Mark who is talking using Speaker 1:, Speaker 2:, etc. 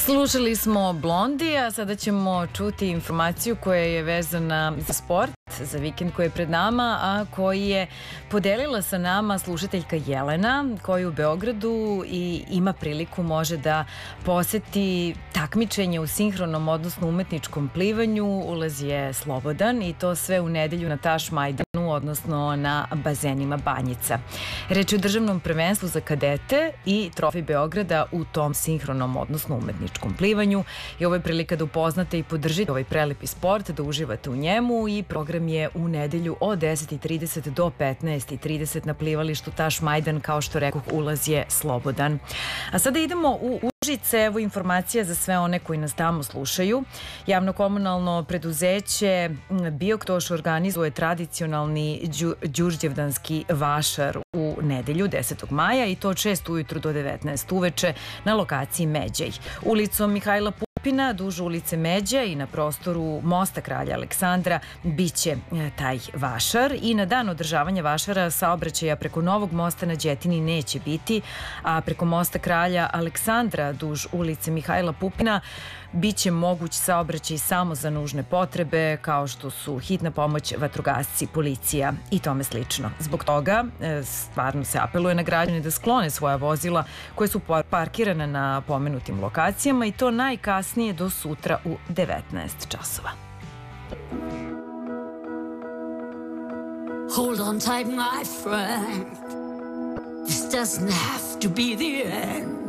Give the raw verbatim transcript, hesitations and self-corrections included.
Speaker 1: Slušali smo Blondi, a sada ćemo čuti informaciju koja je vezana za sport, za vikend koji je pred nama, a koji je podelila sa nama slušateljka Jelena, koja u Beogradu i ima priliku može da poseti takmičenje u sinhronom, odnosno umetničkom plivanju. Ulaz je slobodan i to sve u nedelju na Taš Majdanu, odnosno na bazenima Banjica. Reč je o državnom prvenstvu za kadete i trofej Beograda u tom sinhronom, odnosno umetničkom plivanju. I ovo je prilika da upoznate i podržite ovaj prelepi sport, da uživate u njemu, i program je u nedelju od deset i trideset do petnaest i trideset na plivalištu Taš Majdan. Kao što rekoh, ulaz je slobodan. A sada idemo u Užice. Evo informacija za sve one koji nas tamo slušaju. Javno-komunalno preduzeće Bioktoš organizuje tradicionalni đurđevdanski vašar u nedelju desetog maja, i to od šest ujutru do devetnaest uveče na lokaciji Međej. Ulicom Mihajla Pupina, duž ulice Međa i na prostoru Mosta Kralja Aleksandra biće taj vašar, i na dan održavanja vašara saobraćaja preko Novog mosta na Đetini neće biti, a preko Mosta Kralja Aleksandra duž ulice Mihajla Pupina biće moguć saobraćaj samo za nužne potrebe, kao što su hitna pomoć, vatrogasci, policija i tome slično. Zbog toga stvarno se apeluje na građane da sklone svoja vozila koje su parkirane na pomenutim lokacijama, i to najkasnije do sutra u devetnaest časova.
Speaker 2: Hold on tight, my friend. This doesn't have to be the end.